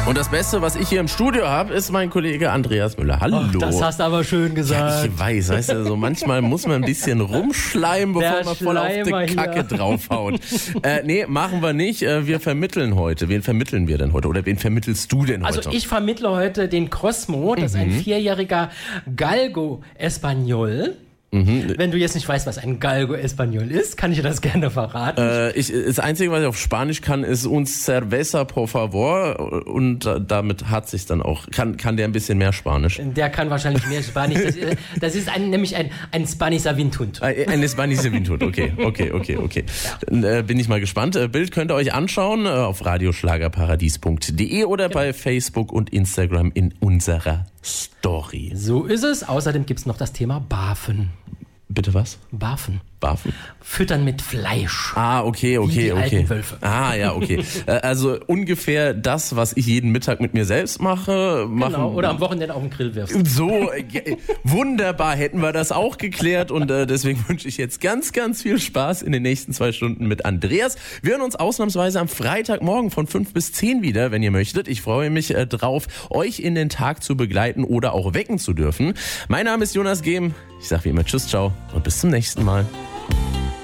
Und das Beste, was ich hier im Studio habe, ist mein Kollege Andreas Müller. Hallo. Och, das hast du aber schön gesagt. Ja, ich weiß, weißt du, so manchmal muss man ein bisschen rumschleimen, bevor man voll auf die Kacke draufhaut. Nee, machen wir nicht. Wir vermitteln heute. Wen vermitteln wir denn heute? Oder wen vermittelst du denn heute? Also ich vermittle heute den Cosmo. Das ist ein 4-jähriger Galgo Español. Wenn du jetzt nicht weißt, was ein Galgo Español ist, kann ich dir das gerne verraten. Das Einzige, was ich auf Spanisch kann, ist un cerveza por favor, und damit hat sich dann auch, kann der ein bisschen mehr Spanisch. Der kann wahrscheinlich mehr Spanisch. Das ist nämlich ein Spanischer Windhund. Ein spanischer Windhund, okay. Dann bin ich mal gespannt. Bild könnt ihr euch anschauen auf radioschlagerparadies.de oder bei Facebook und Instagram in unserer Story. So ist es. Außerdem gibt's noch das Thema Barfen. Bitte was? Barfen. Füttern mit Fleisch. Okay. Die alten Wölfe. Ja, okay. Also ungefähr das, was ich jeden Mittag mit mir selbst mache. Genau, oder am Wochenende auf den Grill wirfst. So, wunderbar hätten wir das auch geklärt und deswegen wünsche ich jetzt ganz, ganz viel Spaß in den nächsten 2 Stunden mit Andreas. Wir hören uns ausnahmsweise am Freitagmorgen von 5 bis 10 wieder, wenn ihr möchtet. Ich freue mich drauf, euch in den Tag zu begleiten oder auch wecken zu dürfen. Mein Name ist Jonas Gehm. Ich sage wie immer Tschüss, ciao und bis zum nächsten Mal.